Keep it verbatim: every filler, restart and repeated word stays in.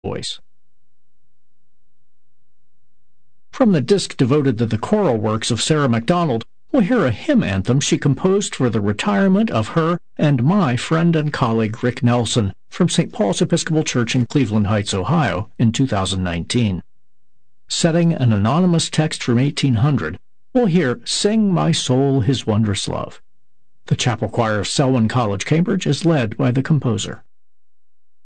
voice. From the disc devoted to the choral works of Sarah MacDonald, we'll hear a hymn anthem she composed for the retirement of her and my friend and colleague Rick Nelson from Saint Paul's Episcopal Church in Cleveland Heights, Ohio, in two thousand nineteen. Setting an anonymous text from eighteen hundred, we'll hear Sing My Soul His Wondrous Love. The chapel choir of Selwyn College, Cambridge, is led by the composer.